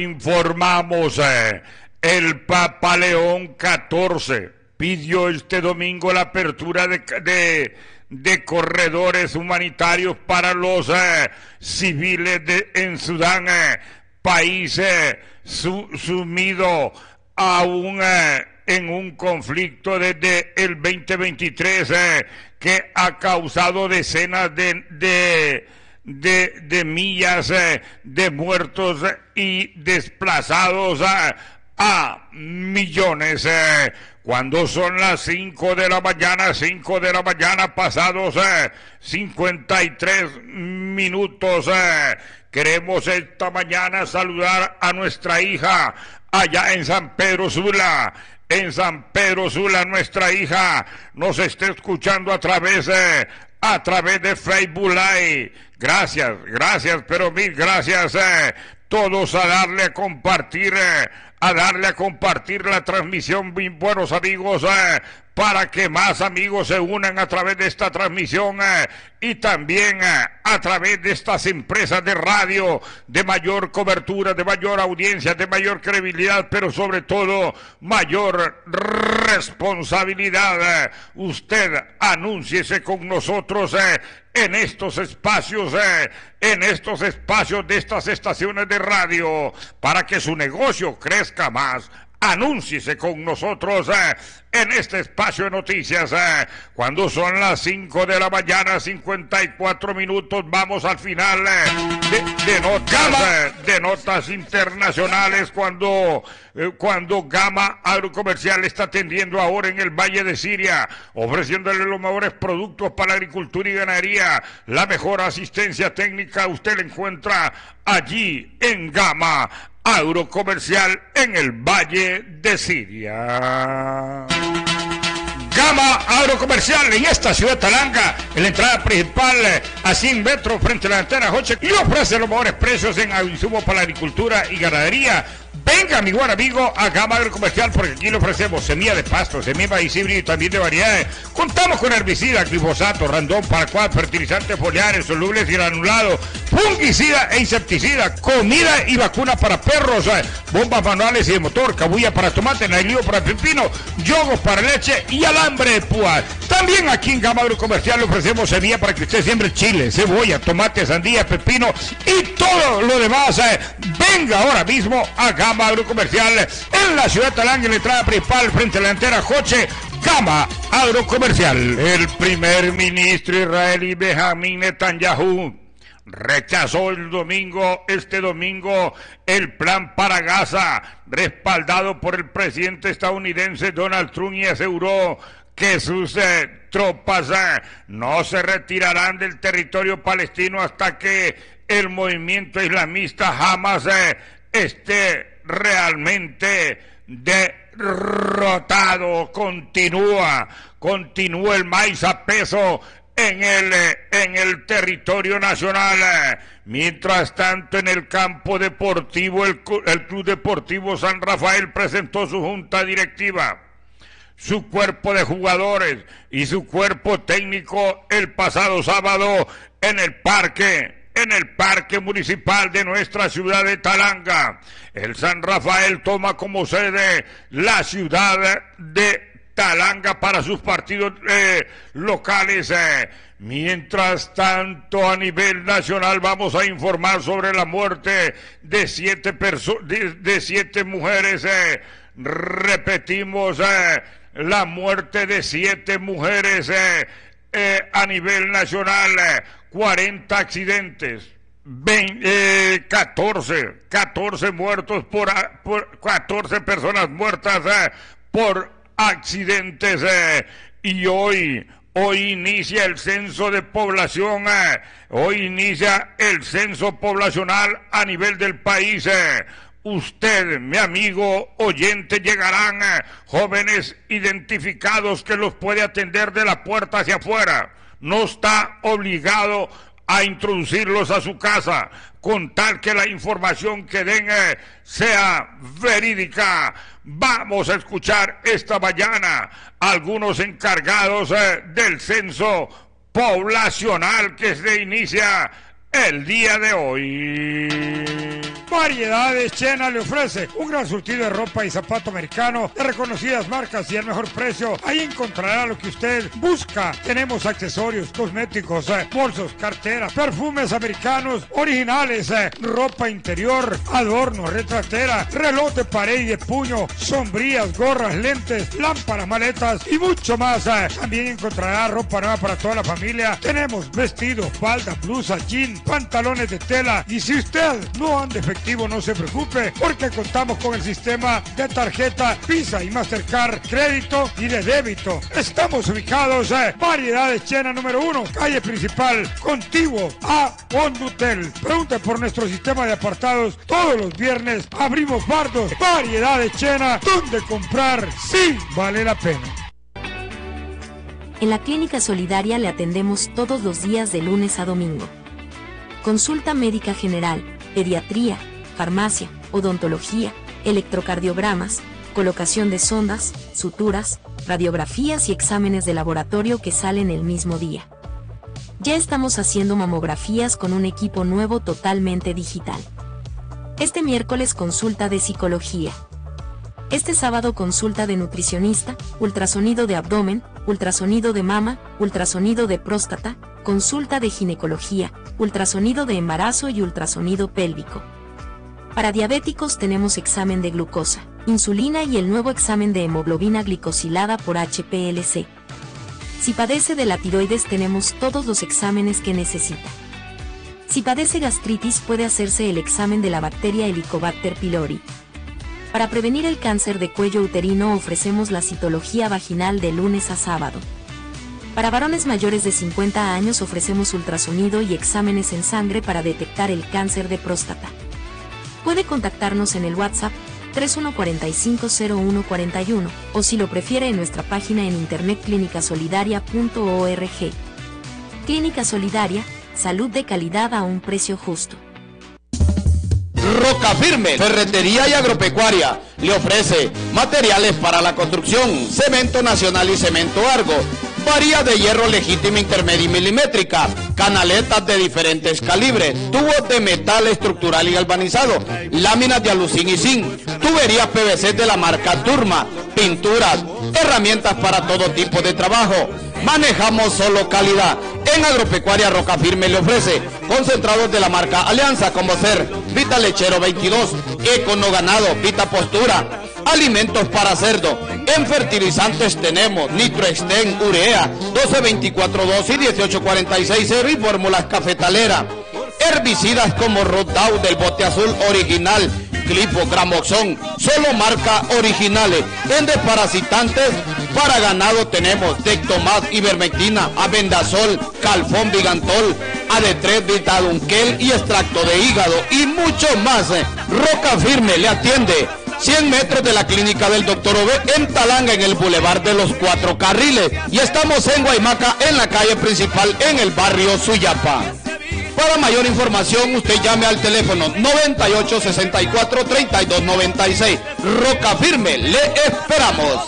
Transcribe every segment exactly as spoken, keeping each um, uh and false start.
Informamos, eh, el Papa León catorce pidió este domingo la apertura de, de, de corredores humanitarios para los eh, civiles de, en Sudán, eh, país eh, su, sumido aún eh, en un conflicto desde el veinte veintitrés eh, que ha causado decenas de... de De, de millas eh, de muertos eh, y desplazados a, a millones. Eh, cuando son las cinco de la mañana, cinco de la mañana pasados eh, cincuenta y tres minutos, eh, queremos esta mañana saludar a nuestra hija allá en San Pedro Sula. En San Pedro Sula, nuestra hija nos está escuchando a través de, a través de Facebook Live. Gracias, gracias, pero mil gracias. Eh, todos a darle a compartir, eh, a darle a compartir la transmisión, mis buenos amigos, eh, para que más amigos se unan a través de esta transmisión eh, y también eh, a través de estas empresas de radio de mayor cobertura, de mayor audiencia, de mayor credibilidad, pero sobre todo mayor responsabilidad. Eh, usted anúnciese con nosotros eh, en estos espacios, eh, en estos espacios de estas estaciones de radio, para que su negocio crezca más. Anúnciese con nosotros eh, en este espacio de noticias. Eh, cuando son las cinco de la mañana, cincuenta y cuatro minutos, vamos al final eh, de, de, notas, eh, de notas internacionales. Cuando, eh, cuando Gama Agrocomercial está atendiendo ahora en el Valle de Siria, ofreciéndole los mejores productos para la agricultura y ganadería, la mejor asistencia técnica, usted la encuentra allí en Gama Agrocomercial en el Valle de Siria. Gama Agrocomercial en esta ciudad de Talanga, en la entrada principal a cien metros frente a la antena Joche, y ofrece los mejores precios en insumos para la agricultura y ganadería. Venga, mi buen amigo, a Gama Agrocomercial, porque aquí le ofrecemos semilla de pasto, semilla de maíz híbrido y también de variedades. Contamos con herbicida, glifosato, randón, paraquat, fertilizantes foliares, solubles y granulados, fungicida e insecticida, comida y vacuna para perros, eh, bombas manuales y de motor, cabulla para tomate, nailío para pepino, yogos para leche y alambre de púa. También aquí en Gama Agrocomercial le ofrecemos semilla para que usted siembre chile, cebolla, tomate, sandía, pepino y todo lo demás. Eh. Venga ahora mismo a Gama Agrocomercial en la ciudad de Talanga, en la entrada principal frente a la antena Joche. Gama Agrocomercial. El primer ministro israelí Benjamín Netanyahu rechazó el domingo, este domingo, el plan para Gaza, respaldado por el presidente estadounidense Donald Trump, y aseguró que sus eh, tropas eh, no se retirarán del territorio palestino hasta que el movimiento islamista Hamas eh, esté realmente derrotado. Continúa, continúa el maíz a peso en el, en el territorio nacional. Mientras tanto, en el campo deportivo, el, el Club Deportivo San Rafael presentó su junta directiva, su cuerpo de jugadores y su cuerpo técnico el pasado sábado en el parque en el parque municipal de nuestra ciudad de Talanga. El San Rafael toma como sede la ciudad de Talanga para sus partidos eh, locales. Eh. Mientras tanto, a nivel nacional vamos a informar sobre la muerte de siete personas, de, de siete mujeres. Eh. Repetimos, eh, la muerte de siete mujeres eh, eh, a nivel nacional. Eh. cuarenta accidentes, veinte, eh, catorce, catorce muertos por, por catorce personas muertas eh, por accidentes eh, y hoy, hoy inicia el censo de población, eh, hoy inicia el censo poblacional a nivel del país. Eh. Usted, mi amigo oyente, llegarán eh, jóvenes identificados que los puede atender de la puerta hacia afuera. No está obligado a introducirlos a su casa, con tal que la información que den eh, sea verídica. Vamos a escuchar esta mañana a algunos encargados eh, del censo poblacional que se inicia el día de hoy. Variedades Chena le ofrece un gran surtido de ropa y zapato americano de reconocidas marcas y al mejor precio. Ahí encontrará lo que usted busca. Tenemos accesorios, cosméticos, eh, bolsos, carteras, perfumes americanos originales, eh, ropa interior, adornos, retratera, reloj de pared y de puño, sombrías, gorras, lentes, lámparas, maletas y mucho más. Eh. También encontrará ropa nueva para toda la familia. Tenemos vestidos, faldas, blusas, jeans, pantalones de tela. Y si usted no anda efectivo, no se preocupe, porque contamos con el sistema de tarjeta Visa y Mastercard, crédito y de débito. Estamos ubicados en eh, Variedades Chena número uno, calle principal, contiguo a Hondutel. Pregunte por nuestro sistema de apartados. Todos los viernes abrimos bardos. Variedades Chena, donde comprar sí vale la pena. En la Clínica Solidaria le atendemos todos los días de lunes a domingo. Consulta médica general, pediatría, farmacia, odontología, electrocardiogramas, colocación de sondas, suturas, radiografías y exámenes de laboratorio que salen el mismo día. Ya estamos haciendo mamografías con un equipo nuevo totalmente digital. Este miércoles consulta de psicología. Este sábado consulta de nutricionista, ultrasonido de abdomen, ultrasonido de mama, ultrasonido de próstata, consulta de ginecología, ultrasonido de embarazo y ultrasonido pélvico. Para diabéticos tenemos examen de glucosa, insulina y el nuevo examen de hemoglobina glicosilada por H P L C. Si padece de la tiroides tenemos todos los exámenes que necesita. Si padece gastritis puede hacerse el examen de la bacteria Helicobacter pylori. Para prevenir el cáncer de cuello uterino ofrecemos la citología vaginal de lunes a sábado. Para varones mayores de cincuenta años ofrecemos ultrasonido y exámenes en sangre para detectar el cáncer de próstata. Puede contactarnos en el WhatsApp tres uno cuatro cinco cero uno cuatro uno o si lo prefiere en nuestra página en internet clínica solidaria punto org. Clínica Solidaria, salud de calidad a un precio justo. Roca Firme, ferretería y agropecuaria, le ofrece materiales para la construcción, cemento nacional y cemento Argo, varillas de hierro legítima intermedia y milimétrica, canaletas de diferentes calibres, tubos de metal estructural y galvanizado, láminas de alucín y zinc, tuberías P V C de la marca Turma, pinturas, herramientas para todo tipo de trabajo. Manejamos solo calidad. En Agropecuaria Roca Firme le ofrece concentrados de la marca Alianza como ser Vita Lechero veintidós, Econo Ganado, Vita Postura, alimentos para cerdo. En fertilizantes tenemos Nitroexten, Urea, doce veinticuatro dos y dieciocho cuarenta y seis y fórmulas cafetalera. Herbicidas como Rodow del bote azul original, Clipo, Gramoxón, solo marca originales. En desparasitantes para ganado tenemos Tectomas, Ivermectina, Abendazol, Calfón, Vigantol, A D tres, Vitadunquel y extracto de hígado y mucho más. Roca Firme le atiende cien metros de la clínica del doctor Ove en Talanga, en el Boulevard de los Cuatro Carriles, y estamos en Guaymaca, en la calle principal, en el barrio Suyapa. Para mayor información, usted llame al teléfono noventa y ocho sesenta y cuatro treinta y dos noventa y seis. Roca Firme, le esperamos.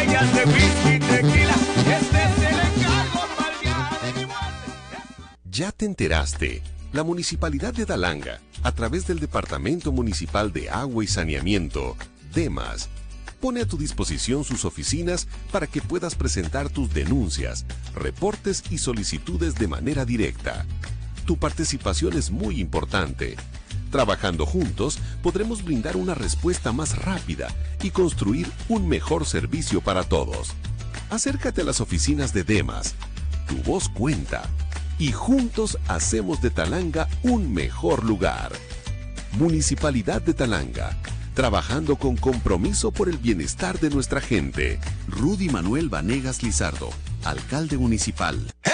¿Ya te enteraste? La Municipalidad de Talanga, a través del Departamento Municipal de Agua y Saneamiento, DEMAS, pone a tu disposición sus oficinas para que puedas presentar tus denuncias, reportes y solicitudes de manera directa. Tu participación es muy importante. Trabajando juntos, podremos brindar una respuesta más rápida y construir un mejor servicio para todos. Acércate a las oficinas de DEMAS. Tu voz cuenta. Y juntos hacemos de Talanga un mejor lugar. Municipalidad de Talanga, trabajando con compromiso por el bienestar de nuestra gente. Rudy Manuel Vanegas Lizardo, alcalde municipal.